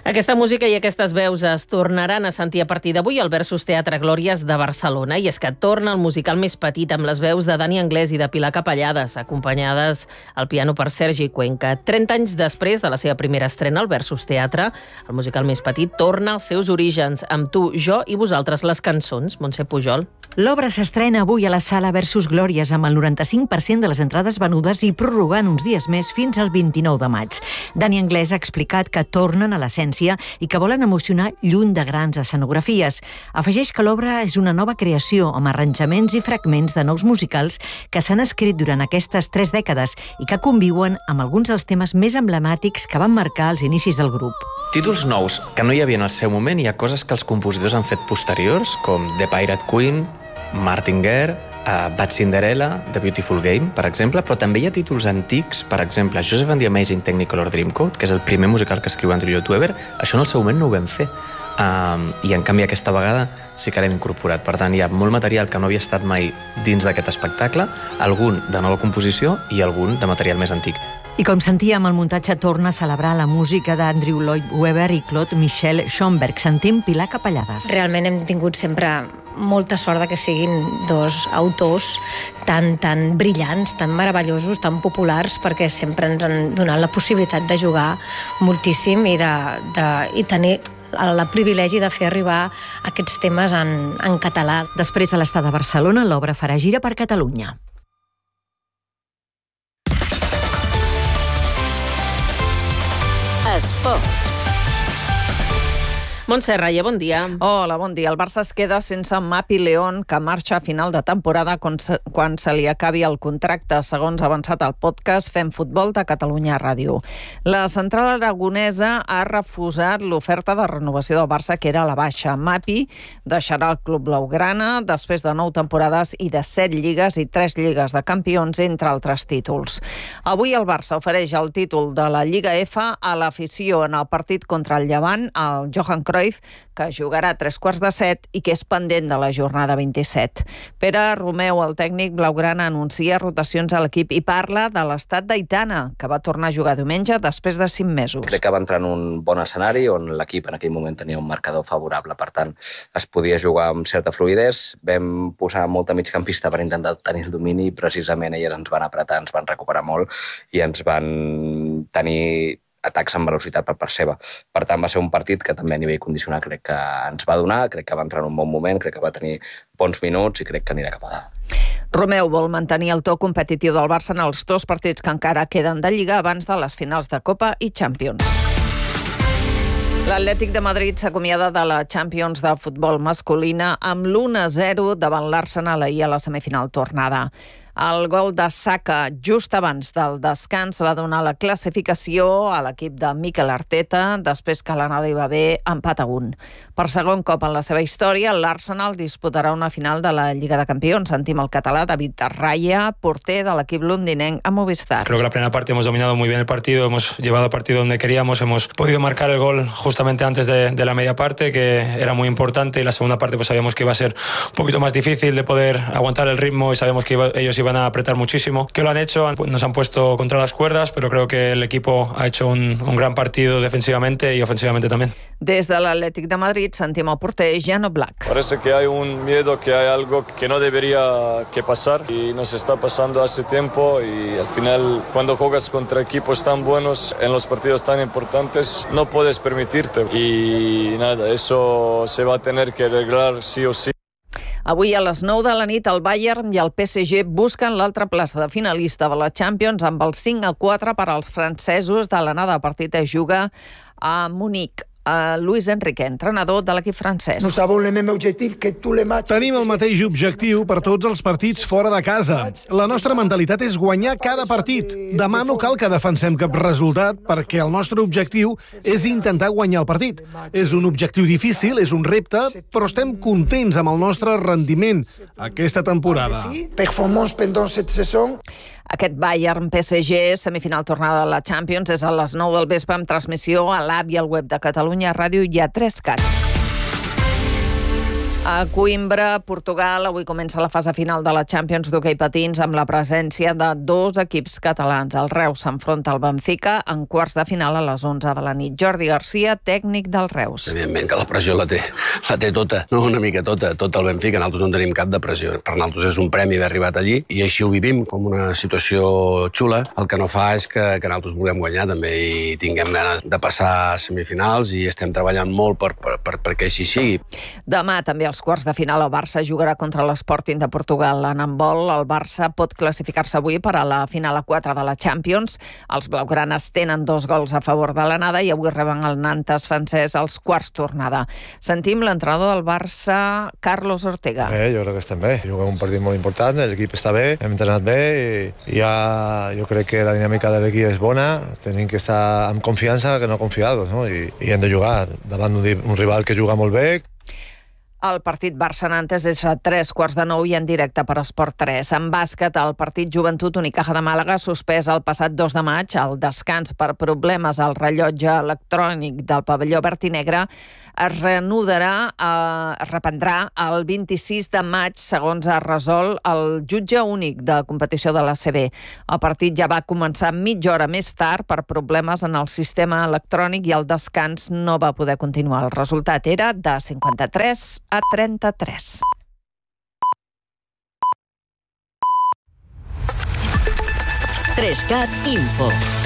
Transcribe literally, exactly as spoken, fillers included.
Aquesta música i aquestes veus es tornaran a sentir a partir d'avui al Versus Teatre Glòries de Barcelona, i és que torna el musical més petit amb les veus de Dani Anglès i de Pilar Capellades, acompanyades al piano per Sergi Cuenca. trenta anys després de la seva primera estrena al Versus Teatre, el musical més petit torna als seus orígens, amb Tu, jo i vosaltres, les cançons. Montse Pujol. L'obra s'estrena avui a la sala Versus Glòries amb el noranta-cinc per cent de les entrades venudes i prorrogant uns dies més fins al vint-i-nou de maig. Dani Anglès ha explicat que tornen a l'essència i que volen emocionar lluny de grans escenografies. Afegeix que l'obra és una nova creació amb arranjaments i fragments de nous musicals que s'han escrit durant aquestes tres dècades i que conviuen amb alguns dels temes més emblemàtics que van marcar els inicis del grup. Títols nous que no hi havia en el seu moment, hi ha coses que els compositors han fet posteriors, com The Pirate Queen, Martin Guerre, uh, Bad Cinderella, The Beautiful Game, per exemple, però també hi ha títols antics, per exemple, Joseph and the Amazing Technicolor Dreamcoat, que és el primer musical que escriu Andrew Lloyd Webber. Això en el seu moment no ho vam fer. Um, I en canvi aquesta vegada sí que l'hem incorporat. Per tant, hi ha molt material que no havia estat mai dins d'aquest espectacle, algun de nova composició i algun de material més antic. I com sentíem, el muntatge torna a celebrar la música d'Andrew Lloyd Webber i Claude Michel Schoenberg. Sentim Pilar Capellades. Realment hem tingut sempre molta sort de que siguin dos autors tan, tan brillants, tan meravellosos, tan populars, perquè sempre ens han donat la possibilitat de jugar moltíssim i, de, de, i tenir el privilegi de fer arribar aquests temes en, en català. Després de l'estada a Barcelona, l'obra farà gira per Catalunya. Esports. Montse Raia, bon dia. Hola, bon dia. El Barça es queda sense Mapi León, que marxa a final de temporada quan se, quan se li acabi el contracte, segons ha avançat el podcast Fem Futbol de Catalunya Ràdio. La central aragonesa ha refusat l'oferta de renovació del Barça, que era a la baixa. Mapi deixarà el club blaugrana després de nou temporades i de set lligues i tres lligues de campions, entre altres títols. Avui el Barça ofereix el títol de la Lliga F a l'afició en el partit contra el Llevant, el Johan Cruyff, que jugarà a tres quarts de set i que és pendent de la jornada vint-i-set. Pere Romeu, el tècnic blaugrana, anuncia rotacions a l'equip i parla de l'estat d'Aitana, que va tornar a jugar diumenge després de cinc mesos. Crec que va entrar en un bon escenari on l'equip en aquell moment tenia un marcador favorable, per tant es podia jugar amb certa fluïdesa. Vam posar molta migcampista per intentar tenir el domini i precisament elles ens van apretar, ens van recuperar molt i ens van tenir atacs amb velocitat per part seva. Per tant, va ser un partit que també a nivell condicional crec que ens va donar, crec que va entrar en un bon moment, crec que va tenir bons minuts i crec que anirà cap a dalt. Romeu vol mantenir el to competitiu del Barça en els dos partits que encara queden de Lliga abans de les finals de Copa i Champions. L'Atlètic de Madrid s'acomiada de la Champions de futbol masculina amb l'u a zero davant l'Arsenal ahir a la semifinal tornada. El gol de Saka just abans del descans va donar la classificació a l'equip de Mikel Arteta després que l'anada hi va bé empat a un. Per segon cop en la seva història, l'Arsenal disputarà una final de la Lliga de Campions. Sentim el català David Raya, porter de l'equip londinenc a Movistar. Creo que la primera parte hemos dominado muy bien el partido, hemos llevado el partido donde queríamos, hemos podido marcar el gol justamente antes de, de la media parte, que era muy importante, y la segunda parte pues sabíamos que iba a ser un poquito más difícil de poder aguantar el ritmo y sabíamos que iba, ellos iban van a apretar muchísimo, que lo han hecho, nos han puesto contra las cuerdas, pero creo que el equipo ha hecho un, un gran partido defensivamente y ofensivamente también. Des de l'Atlètic de Madrid sentim el porter Jan Oblak. Parece que hay un miedo, que hay algo que no debería que pasar y nos está pasando hace tiempo, y al final cuando juegas contra equipos tan buenos en los partidos tan importantes no puedes permitirte, y nada, eso se va a tener que arreglar sí o sí. Avui a les nou de la nit el Bayern i el P S G busquen l'altra plaça de finalista de la Champions amb el cinc a quatre per als francesos de l'anada. Partit es juga a Munic. A Luis Enrique, entrenador de l'equip francès. Tenim el mateix objectiu per tots els partits fora de casa. La nostra mentalitat és guanyar cada partit. Demà no cal que defensem cap resultat perquè el nostre objectiu és intentar guanyar el partit. És un objectiu difícil, és un repte, però estem contents amb el nostre rendiment aquesta temporada. Aquest Bayern P S G, semifinal tornada de la Champions, és a les nou del vespre amb transmissió a l'app i al web de Catalunya Ràdio i a tres cat. A Coimbra, Portugal, avui comença la fase final de la Champions d'hoquei patins amb la presència de dos equips catalans. El Reus s'enfronta al Benfica en quarts de final a les onze de la nit. Jordi Garcia, tècnic del Reus. Evidentment que la pressió la té, la té tota, no una mica tota, tot el Benfica. Nosaltres no tenim cap de pressió. Per nosaltres és un premi haver arribat allí i així ho vivim com una situació xula. El que no fa és que, que nosaltres vulguem guanyar també i tinguem ganes de passar a semifinals i estem treballant molt per, per, per, perquè així sigui. Demà també els quarts de final el Barça jugarà contra l'Sporting de Portugal. En handbol, el Barça pot classificar-se avui per a la final a quatre de la Champions. Els blaugranes tenen dos gols a favor de l'anada i avui reben el Nantes francès als quarts tornada. Sentim l'entrenador del Barça, Carlos Ortega. Bé, jo crec que estem bé. Juguem un partit molt important, l'equip està bé, hem entrenat bé i ja jo crec que la dinàmica de l'equip és bona. Tenim que estar amb confiança que no confiados, no? I, i hem de jugar davant d'un rival que juga molt bé. El partit Barça-Nantes és a tres quarts de nou i en directe per Esport tres. En bàsquet, el partit Joventut Unicaja de Màlaga suspès el passat dos de maig al descans per problemes al rellotge electrònic del pavelló verd i negre es reanudarà, eh, es reprendrà el vint-i-sis de maig, segons ha resolt el jutge únic de competició de l'A C B. El partit ja va començar mitja hora més tard per problemes en el sistema electrònic i el descans no va poder continuar. El resultat era de cinquanta-tres a trenta-tres. tres cat Info.